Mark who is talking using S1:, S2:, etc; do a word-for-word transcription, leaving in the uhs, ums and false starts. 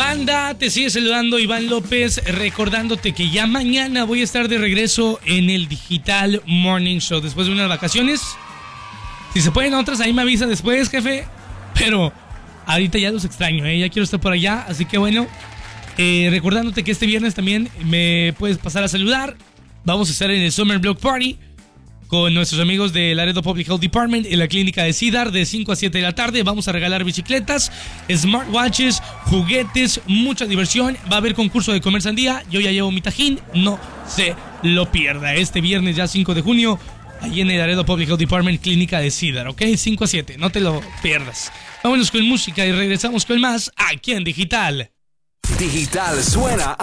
S1: Banda, te sigue saludando Iván López, recordándote que ya mañana voy a estar de regreso en el Digital Morning Show después de unas vacaciones. Si se pueden otras, ahí me avisa después, jefe. Pero ahorita ya los extraño, ¿eh? Ya quiero estar por allá, así que bueno, eh, recordándote que este viernes también me puedes pasar a saludar. Vamos a estar en el Summer Block Party con nuestros amigos de Laredo Public Health Department en la clínica de CIDAR de cinco a siete de la tarde. Vamos a regalar bicicletas, smartwatches, juguetes, mucha diversión. Va a haber concurso de comer sandía. Yo ya llevo mi tajín, no se lo pierda. Este viernes ya cinco de junio, ahí en el Laredo Public Health Department, clínica de CIDAR, ¿ok? cinco a siete, no te lo pierdas. Vámonos con música y regresamos con más aquí en Digital.
S2: Digital suena